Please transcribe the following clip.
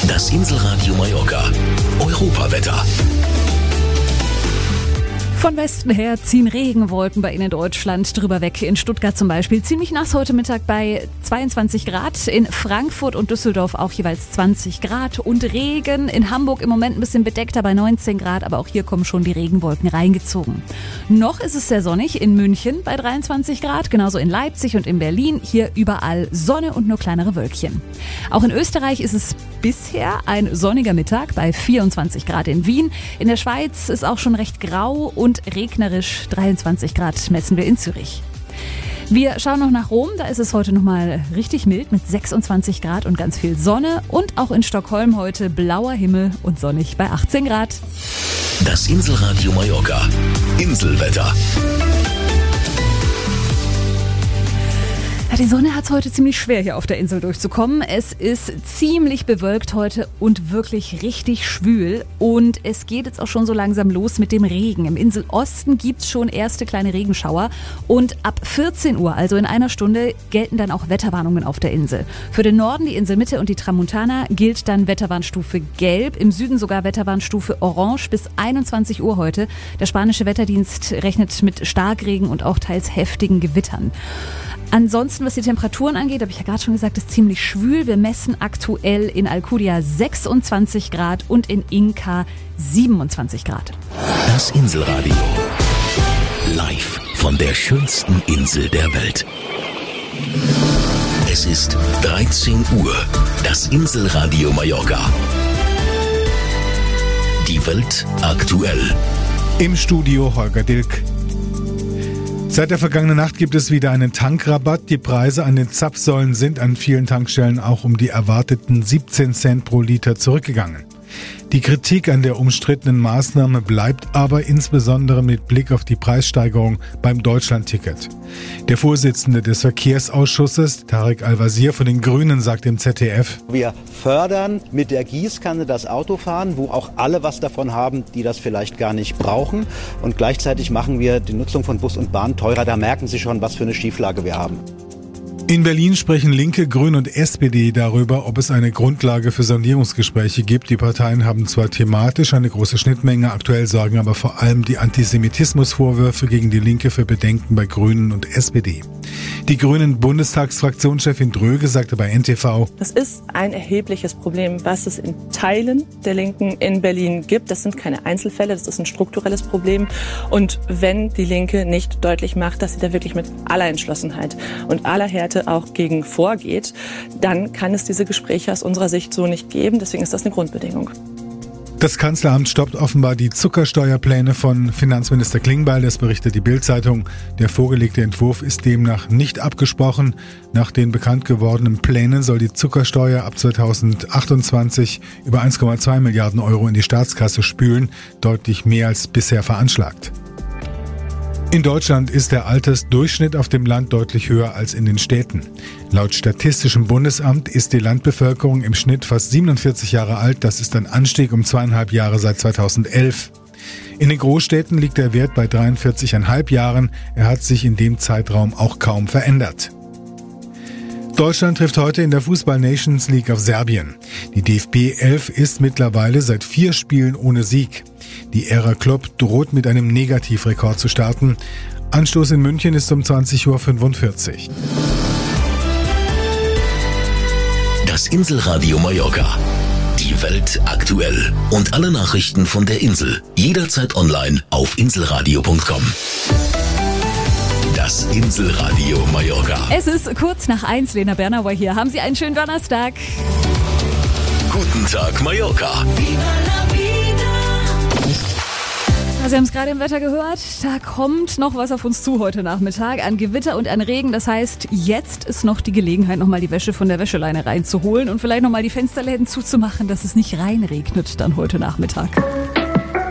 Das Inselradio Mallorca. Europawetter. Von Westen her ziehen Regenwolken bei Ihnen in Deutschland drüber weg. In Stuttgart zum Beispiel ziemlich nass heute Mittag bei 22 Grad. In Frankfurt und Düsseldorf auch jeweils 20 Grad und Regen. In Hamburg im Moment ein bisschen bedeckter bei 19 Grad, aber auch hier kommen schon die Regenwolken reingezogen. Noch ist es sehr sonnig in München bei 23 Grad, genauso in Leipzig und in Berlin. Hier überall Sonne und nur kleinere Wölkchen. Auch in Österreich ist es bisher ein sonniger Mittag bei 24 Grad in Wien. In der Schweiz ist auch schon recht grau und regnerisch. 23 Grad messen wir in Zürich. Wir schauen noch nach Rom, da ist es heute nochmal richtig mild mit 26 Grad und ganz viel Sonne. Und auch in Stockholm heute blauer Himmel und sonnig bei 18 Grad. Das Inselradio Mallorca. Inselwetter. Ja, die Sonne hat es heute ziemlich schwer, hier auf der Insel durchzukommen. Es ist ziemlich bewölkt heute und wirklich richtig schwül. Und es geht jetzt auch schon so langsam los mit dem Regen. Im Inselosten gibt es schon erste kleine Regenschauer. Und ab 14 Uhr, also in einer Stunde, gelten dann auch Wetterwarnungen auf der Insel. Für den Norden, die Inselmitte und die Tramontana gilt dann Wetterwarnstufe Gelb. Im Süden sogar Wetterwarnstufe Orange bis 21 Uhr heute. Der spanische Wetterdienst rechnet mit Starkregen und auch teils heftigen Gewittern. Ansonsten, was die Temperaturen angeht, habe ich ja gerade schon gesagt, ist ziemlich schwül. Wir messen aktuell in Alcudia 26 Grad und in Inca 27 Grad. Das Inselradio. Live von der schönsten Insel der Welt. Es ist 13 Uhr. Das Inselradio Mallorca. Die Welt aktuell. Im Studio Holger Dilk. Seit der vergangenen Nacht gibt es wieder einen Tankrabatt. Die Preise an den Zapfsäulen sind an vielen Tankstellen auch um die erwarteten 17 Cent pro Liter zurückgegangen. Die Kritik an der umstrittenen Maßnahme bleibt aber insbesondere mit Blick auf die Preissteigerung beim Deutschlandticket. Der Vorsitzende des Verkehrsausschusses, Tarek Al-Wazir von den Grünen, sagt im ZDF: Wir fördern mit der Gießkanne das Autofahren, wo auch alle was davon haben, die das vielleicht gar nicht brauchen. Und gleichzeitig machen wir die Nutzung von Bus und Bahn teurer. Da merken Sie schon, was für eine Schieflage wir haben. In Berlin sprechen Linke, Grüne und SPD darüber, ob es eine Grundlage für Sondierungsgespräche gibt. Die Parteien haben zwar thematisch eine große Schnittmenge, aktuell sorgen aber vor allem die Antisemitismusvorwürfe gegen die Linke für Bedenken bei Grünen und SPD. Die Grünen-Bundestagsfraktionschefin Dröge sagte bei NTV: Das ist ein erhebliches Problem, was es in Teilen der Linken in Berlin gibt. Das sind keine Einzelfälle, das ist ein strukturelles Problem. Und wenn die Linke nicht deutlich macht, dass sie da wirklich mit aller Entschlossenheit und aller Härte auch gegen vorgeht, dann kann es diese Gespräche aus unserer Sicht so nicht geben. Deswegen ist das eine Grundbedingung. Das Kanzleramt stoppt offenbar die Zuckersteuerpläne von Finanzminister Klingbeil, das berichtet die Bild-Zeitung. Der vorgelegte Entwurf ist demnach nicht abgesprochen. Nach den bekannt gewordenen Plänen soll die Zuckersteuer ab 2028 über 1,2 Milliarden Euro in die Staatskasse spülen, deutlich mehr als bisher veranschlagt. In Deutschland ist der Altersdurchschnitt auf dem Land deutlich höher als in den Städten. Laut Statistischem Bundesamt ist die Landbevölkerung im Schnitt fast 47 Jahre alt. Das ist ein Anstieg um 2,5 Jahre seit 2011. In den Großstädten liegt der Wert bei 43,5 Jahren. Er hat sich in dem Zeitraum auch kaum verändert. Deutschland trifft heute in der Fußball-Nations League auf Serbien. Die DFB 11 ist mittlerweile seit 4 Spielen ohne Sieg. Die Ära Klopp droht mit einem Negativrekord zu starten. Anstoß in München ist um 20:45 Uhr. Das Inselradio Mallorca. Die Welt aktuell. Und alle Nachrichten von der Insel. Jederzeit online auf inselradio.com. Das Inselradio Mallorca. Es ist kurz nach 1, Lena Bernauer hier. Haben Sie einen schönen Donnerstag. Guten Tag, Mallorca. Sie haben es gerade im Wetter gehört, da kommt noch was auf uns zu heute Nachmittag an Gewitter und an Regen. Das heißt, jetzt ist noch die Gelegenheit, nochmal die Wäsche von der Wäscheleine reinzuholen und vielleicht nochmal die Fensterläden zuzumachen, dass es nicht reinregnet dann heute Nachmittag.